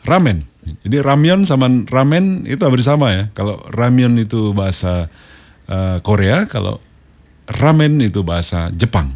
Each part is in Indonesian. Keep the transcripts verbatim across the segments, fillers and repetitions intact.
ramen. Jadi ramyeon sama ramen itu hampir sama ya. Kalau ramyeon itu bahasa uh, Korea, kalau ramen itu bahasa Jepang.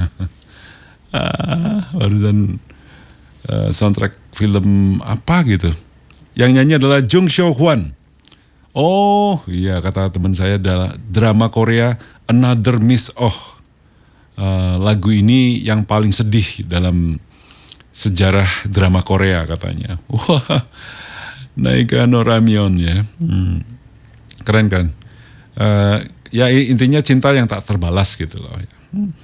ah, barusan uh, soundtrack film apa gitu. Yang nyanyi adalah Jung Seo Hwan. Oh iya, kata teman saya adalah drama Korea Another Miss Oh. Uh, lagu ini yang paling sedih dalam sejarah drama Korea katanya. Wah, Naika no Ramyeon ya. Hmm. Keren kan? Uh, ya intinya cinta yang tak terbalas gitu loh. Hmm.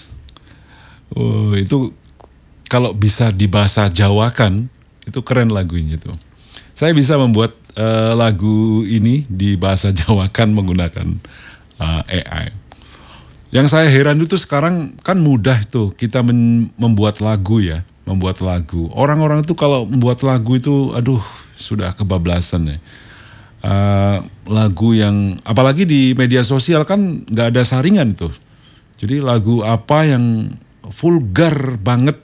Oh, itu kalau bisa dibahasa Jawakan itu keren lagunya tuh. Saya bisa membuat uh, lagu ini di bahasa Jawakan menggunakan uh, A I. Yang saya heran itu sekarang kan mudah tuh kita men- membuat lagu ya, membuat lagu. Orang-orang itu kalau membuat lagu itu, aduh sudah kebablasan ya. Uh, lagu yang, apalagi di media sosial kan nggak ada saringan tuh. Jadi lagu apa yang vulgar banget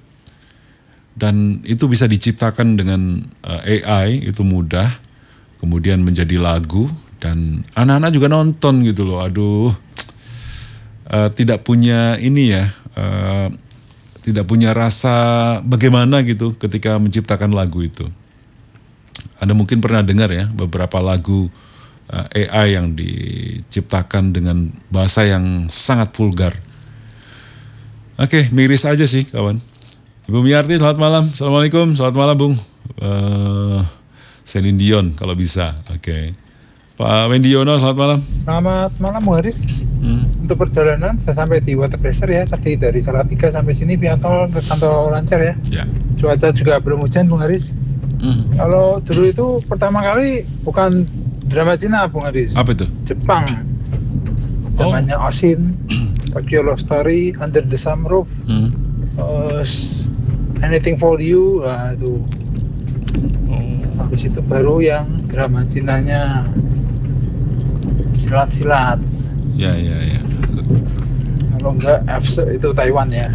dan itu bisa diciptakan dengan uh, A I itu mudah, kemudian menjadi lagu dan anak-anak juga nonton gitu loh. Aduh. Uh, tidak punya ini ya, uh, tidak punya rasa bagaimana gitu ketika menciptakan lagu itu. Anda mungkin pernah dengar ya beberapa lagu uh, A I yang diciptakan dengan bahasa yang sangat vulgar. Oke, miris aja sih kawan. Ibu Miarti, selamat malam. Assalamualaikum, selamat malam Bung. Uh, Celine Dion kalau bisa, oke. Okay. Pak Wendiono, selamat malam. Selamat malam, Bung Haris. Hmm. Untuk perjalanan, saya sampai di Watercrester ya. Tadi dari Salatiga sampai sini via tol ke kantor lancar ya. Ya. Cuaca juga belum hujan, Bung Haris. Hmm. Kalau dulu itu pertama kali bukan drama Cina, Bung Haris. Apa itu? Jepang. Zamannya oh. Osin, Tokyo Love Story, Under the Sunroof, hmm. uh, Anything for You, nah, itu. Oh. Habis itu baru yang drama Cinanya silat-silat. Ya, ya, ya. Kalau enggak, itu Taiwan ya.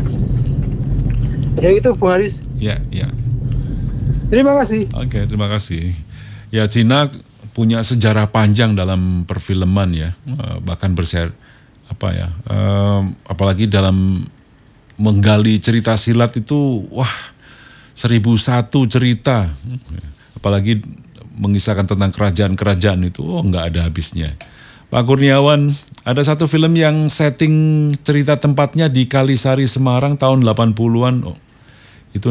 Ya itu, Bung Haris. Ya, ya. Terima kasih. Oke, terima kasih. Ya, Cina punya sejarah panjang dalam perfilman ya, bahkan berser apa ya, um, apalagi dalam menggali cerita silat itu, wah, seribu satu cerita. Apalagi mengisahkan tentang kerajaan-kerajaan itu, oh, nggak ada habisnya. Pak Kurniawan, ada satu film yang setting cerita tempatnya di Kalisari, Semarang tahun delapan puluhan. Oh,